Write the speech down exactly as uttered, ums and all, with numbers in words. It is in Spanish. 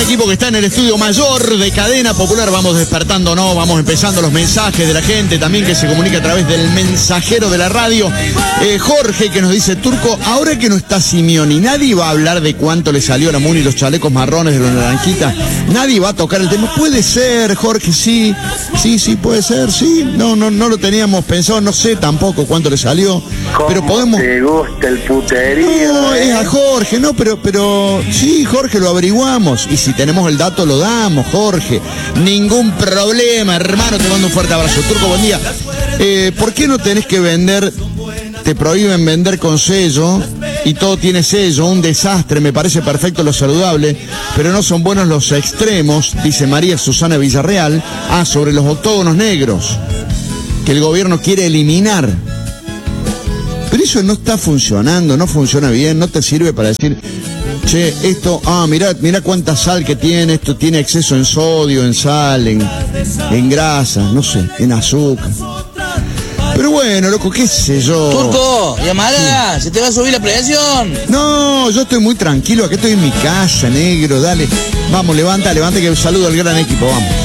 equipo que está en el estudio mayor de Cadena Popular. Vamos despertando, ¿no? Vamos empezando los mensajes de la gente también que se comunica a través del mensajero de la radio. Eh, Jorge, que nos dice: Turco, ahora que no está Simeoni, nadie va a hablar de cuánto le salió a la Muni los chalecos marrones de los naranjitas. Nadie va a tocar el tema. Puede ser, Jorge, sí. Sí, sí, puede ser, sí. No, no, no lo teníamos pensado. No sé tampoco cuánto le salió. Pero podemos. ¿Te gusta el puterío? No, eh? es a Jorge, no, pero, pero sí, Jorge, lo averiguamos. Y si tenemos el dato, lo damos, Jorge. Ningún problema, hermano. Te mando un fuerte abrazo. Turco, buen día. Eh, ¿Por qué no tenés que vender? Te prohíben vender con sello y todo tiene sello, un desastre. Me parece perfecto lo saludable, pero no son buenos los extremos, dice María Susana Villarreal. Ah, sobre los octógonos negros, que el gobierno quiere eliminar. Pero eso no está funcionando, no funciona bien, no te sirve para decir, che, esto, ah, mirá, mirá cuánta sal que tiene, esto tiene exceso en sodio, en sal, en, en grasa, no sé, en azúcar. Pero bueno, loco, qué sé yo. Turco, llamada, sí. ¿Se te va a subir la presión? No, yo estoy muy tranquilo, aquí estoy en mi casa, negro, dale. Vamos, levanta, levanta, que saludo al gran equipo, vamos.